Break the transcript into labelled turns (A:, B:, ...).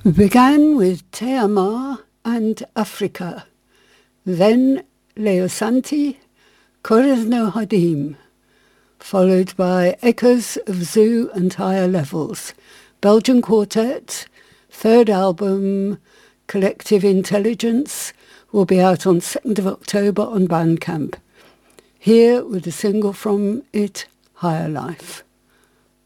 A: We began with Te Ama and Africa, then Leo Santi, Cores no Hadim, followed by Echoes of Zoo and Higher Levels, Belgian quartet, third album, Collective Intelligence, will be out on 2nd of October on Bandcamp. Here with a single from it, Higher Life.